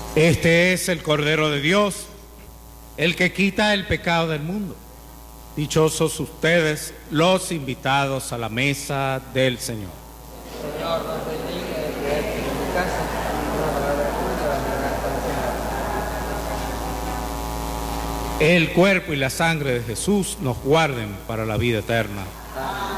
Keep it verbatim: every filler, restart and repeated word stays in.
Este es el Cordero de Dios, el que quita el pecado del mundo. Dichosos ustedes, los invitados a la mesa del Señor. Señor, no soy digno de creerte en mi casa, una palabra tuya bastará para siempre. El cuerpo y la sangre de Jesús nos guarden para la vida eterna. Amén.